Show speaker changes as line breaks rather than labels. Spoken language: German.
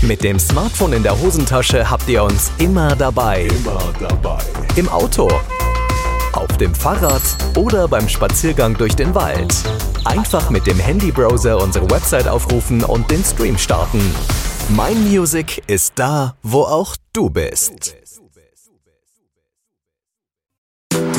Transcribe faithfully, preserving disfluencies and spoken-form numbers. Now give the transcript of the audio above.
Mit dem Smartphone in der Hosentasche habt ihr uns immer dabei.
Immer dabei.
Im Auto, auf dem Fahrrad oder beim Spaziergang durch den Wald. Einfach mit dem Handybrowser unsere Website aufrufen und den Stream starten. Mein Music ist da, wo auch du bist.